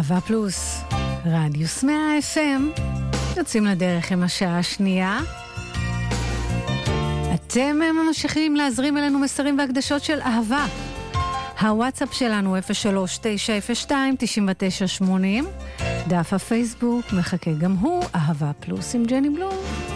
אהבה פלוס, רדיוס 100 FM, יוצאים לדרך עם השעה השנייה. אתם ממשיכים להזרים אלינו מסרים והקדשות של אהבה. הוואטסאפ שלנו 03-902-9980, דף הפייסבוק מחכה גם הוא, אהבה פלוס עם ג'ני בלום.